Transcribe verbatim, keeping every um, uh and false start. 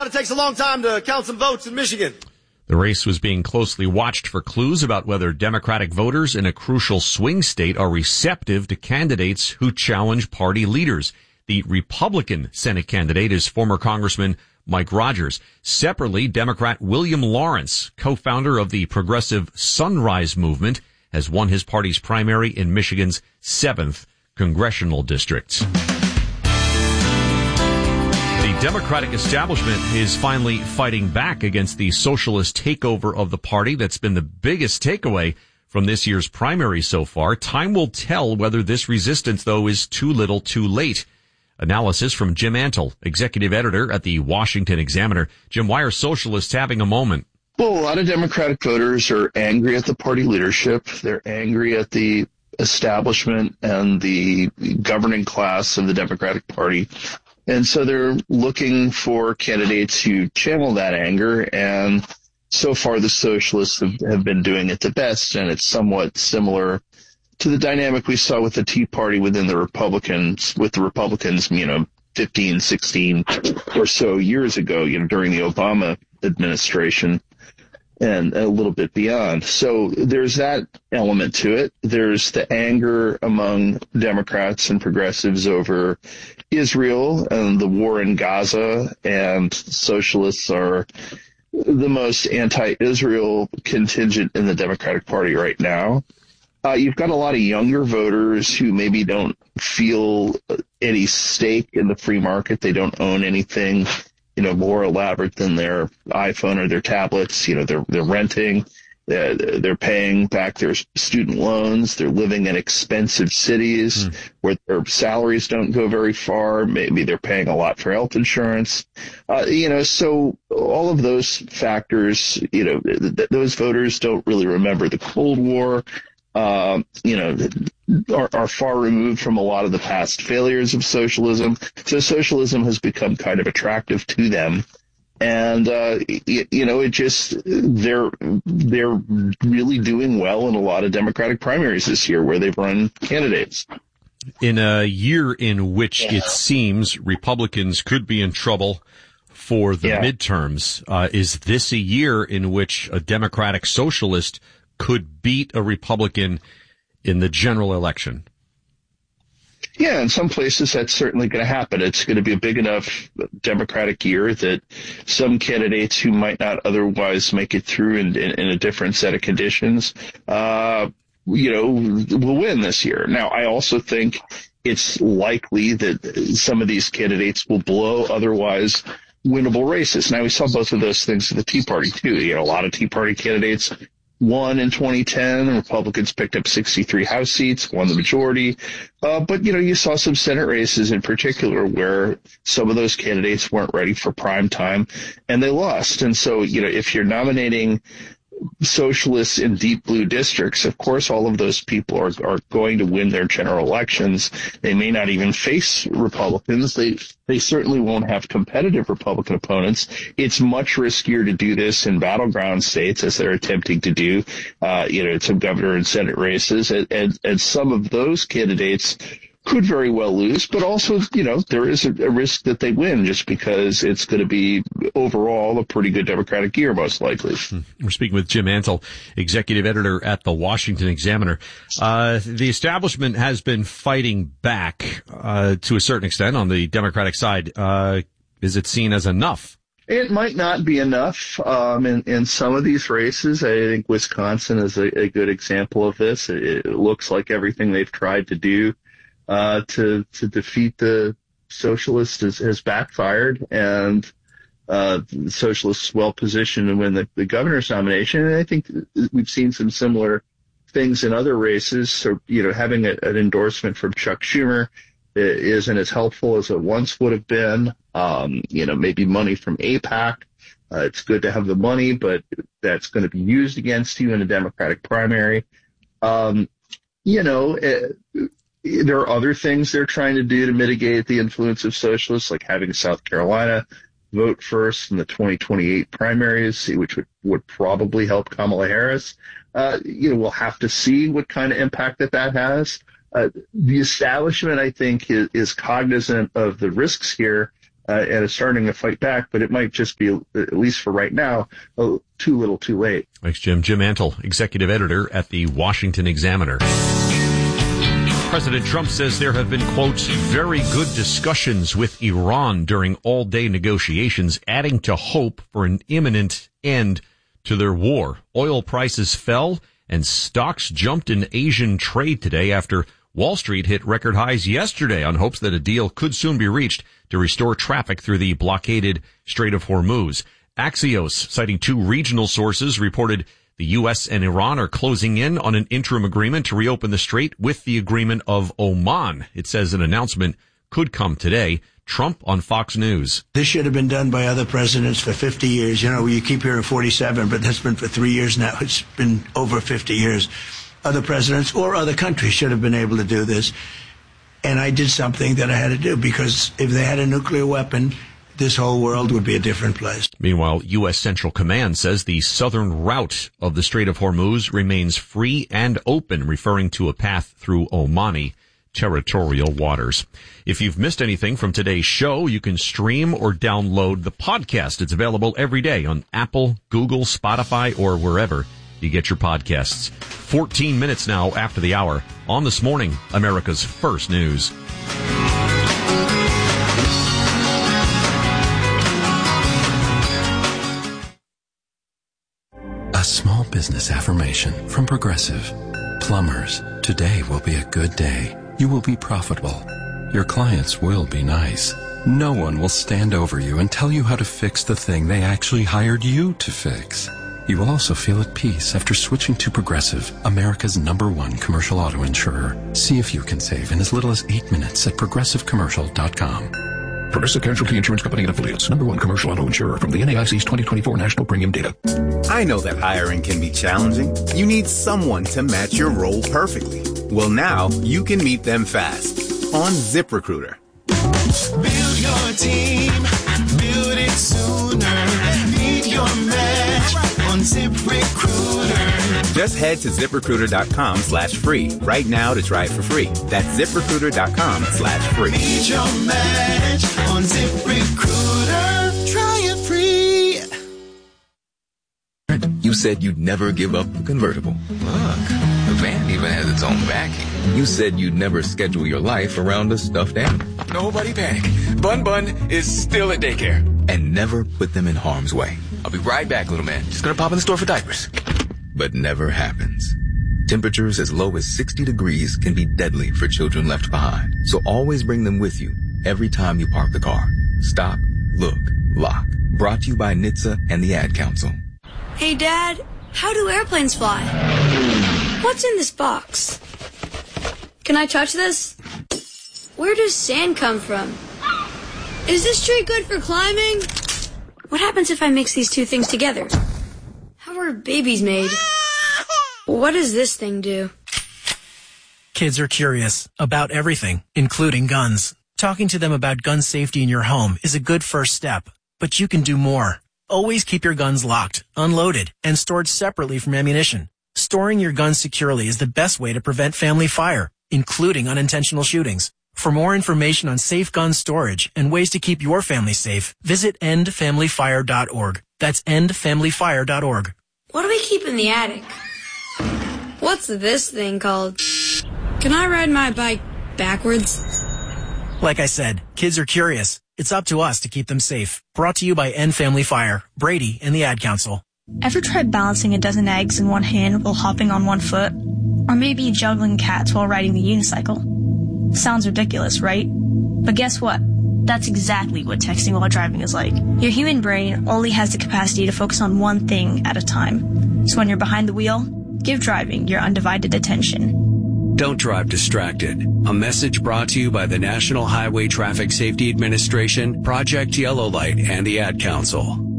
it takes a long time to count some votes in Michigan. The race was being closely watched for clues about whether Democratic voters in a crucial swing state are receptive to candidates who challenge party leaders. The Republican Senate candidate is former Congressman Mike Rogers. Separately, Democrat William Lawrence, co-founder of the progressive Sunrise Movement, has won his party's primary in Michigan's seventh congressional district. The Democratic establishment is finally fighting back against the socialist takeover of the party. That's been the biggest takeaway from this year's primary so far. Time will tell whether this resistance, though, is too little too late. Analysis from Jim Antle, executive editor at the Washington Examiner. Jim, why are socialists having a moment? Well, a lot of Democratic voters are angry at the party leadership. They're angry at the establishment and the governing class of the Democratic Party. And so they're looking for candidates who channel that anger, and so far the socialists have, have been doing it the best, and it's somewhat similar to the dynamic we saw with the Tea Party within the Republicans, with the Republicans, you know, fifteen, sixteen or so years ago, you know, during the Obama administration and a little bit beyond. So there's that element to it. There's the anger among Democrats and progressives over Israel and the war in Gaza, and socialists are the most anti-Israel contingent in the Democratic Party right now. Uh, you've got a lot of younger voters who maybe don't feel any stake in the free market. They don't own anything, you know, more elaborate than their iPhone or their tablets. You know, they're, they're renting, they're, they're paying back their student loans. They're living in expensive cities mm. where their salaries don't go very far. Maybe they're paying a lot for health insurance. Uh, you know, so all of those factors, you know, th- th- those voters don't really remember the Cold War. Uh, you know, are, are far removed from a lot of the past failures of socialism. So socialism has become kind of attractive to them. And, uh, you, you know, it just, they're, they're really doing well in a lot of Democratic primaries this year where they've run candidates. In a year in which yeah. it seems Republicans could be in trouble for the yeah. midterms, uh, is this a year in which a Democratic socialist could beat a Republican in the general election? Yeah, in some places that's certainly going to happen. It's going to be a big enough Democratic year that some candidates who might not otherwise make it through in, in, in a different set of conditions, uh, you know, will win this year. Now, I also think it's likely that some of these candidates will blow otherwise winnable races. Now, we saw both of those things at the Tea Party, too. You know, a lot of Tea Party candidates won in twenty ten. The Republicans picked up sixty-three House seats, won the majority. Uh, but, you know, you saw some Senate races in particular where some of those candidates weren't ready for prime time and they lost. And so, you know, if you're nominating socialists in deep blue districts, of course, all of those people are, are going to win their general elections. They may not even face Republicans. They, they certainly won't have competitive Republican opponents. It's much riskier to do this in battleground states, as they're attempting to do, uh, you know, some governor and Senate races. And, and, and some of those candidates could very well lose, but also, you know, there is a, a risk that they win just because it's going to be overall a pretty good Democratic year, most likely. We're speaking with Jim Antle, executive editor at the Washington Examiner. Uh, the establishment has been fighting back, uh, to a certain extent on the Democratic side. Uh, is it seen as enough? It might not be enough um, in, in some of these races. I think Wisconsin is a, a good example of this. It, it looks like everything they've tried to do Uh, to, to defeat the socialists has, has backfired, and uh, the socialists well positioned to win the, the governor's nomination. And I think we've seen some similar things in other races. So, you know, having a, an endorsement from Chuck Schumer isn't as helpful as it once would have been. Um, you know, maybe money from AIPAC. Uh, it's good to have the money, but that's going to be used against you in a Democratic primary. Um, you know, it, There are other things they're trying to do to mitigate the influence of socialists, like having South Carolina vote first in the twenty twenty-eight primaries, which would, would probably help Kamala Harris. Uh, you know, we'll have to see what kind of impact that that has. Uh, the establishment, I think, is, is cognizant of the risks here. uh, and is starting to fight back, but it might just be, at least for right now, oh, too little too late. Thanks, Jim. Jim Antle, executive editor at the Washington Examiner. President Trump says there have been, quote, very good discussions with Iran during all-day negotiations, adding to hope for an imminent end to their war. Oil prices fell and stocks jumped in Asian trade today after Wall Street hit record highs yesterday on hopes that a deal could soon be reached to restore traffic through the blockaded Strait of Hormuz. Axios, citing two regional sources, reported the U S and Iran are closing in on an interim agreement to reopen the strait with the agreement of Oman. It says an announcement could come today. Trump on Fox News. This should have been done by other presidents for fifty years. You know, you keep hearing forty-seven, but that's been for three years now. It's been over fifty years. Other presidents or other countries should have been able to do this. And I did something that I had to do, because if they had a nuclear weapon, this whole world would be a different place. Meanwhile, U S Central Command says the southern route of the Strait of Hormuz remains free and open, referring to a path through Omani territorial waters. If you've missed anything from today's show, you can stream or download the podcast. It's available every day on Apple, Google, Spotify, or wherever you get your podcasts. fourteen minutes now after the hour on This Morning, America's First News. A small business affirmation from Progressive. Plumbers, today will be a good day. You will be profitable. Your clients will be nice. No one will stand over you and tell you how to fix the thing they actually hired you to fix. You will also feel at peace after switching to Progressive, America's number one commercial auto insurer. See if you can save in as little as eight minutes at progressive commercial dot com. Progressive Casualty Insurance Company and Affiliates. Number one commercial auto insurer from the N A I C's twenty twenty-four National Premium Data. I know that hiring can be challenging. You need someone to match your role perfectly. Well, now you can meet them fast on ZipRecruiter. Build your team. Build it sooner. Meet your match on ZipRecruiter. Just head to ZipRecruiter.com slash free right now to try it for free. That's ZipRecruiter.com slash free. Meet your match on ZipRecruiter. Try it free. You said you'd never give up the convertible. Look, the van even has its own backing. You said you'd never schedule your life around a stuffed animal. Nobody panic. Bun Bun is still at daycare. And never put them in harm's way. I'll be right back, little man. Just gonna pop in the store for diapers. But never happens. Temperatures as low as sixty degrees can be deadly for children left behind. So always bring them with you every time you park the car. Stop, look, lock. Brought to you by N H T S A and the Ad Council. Hey, Dad, how do airplanes fly? What's in this box? Can I touch this? Where does sand come from? Is this tree good for climbing? What happens if I mix these two things together? How are babies made? What does this thing do? Kids are curious about everything, including guns. Talking to them about gun safety in your home is a good first step, but you can do more. Always keep your guns locked, unloaded, and stored separately from ammunition. Storing your guns securely is the best way to prevent family fire, including unintentional shootings. For more information on safe gun storage and ways to keep your family safe, visit end family fire dot org. That's end family fire dot org. What do we keep in the attic? What's this thing called? Can I ride my bike backwards? Like I said, kids are curious. It's up to us to keep them safe. Brought to you by End Family Fire, Brady, and the Ad Council. Ever tried balancing a dozen eggs in one hand while hopping on one foot? Or maybe juggling cats while riding the unicycle? Sounds ridiculous, right? But guess what? That's exactly what texting while driving is like. Your human brain only has the capacity to focus on one thing at a time. So when you're behind the wheel, give driving your undivided attention. Don't drive distracted. A message brought to you by the National Highway Traffic Safety Administration, Project Yellow Light, and the Ad Council.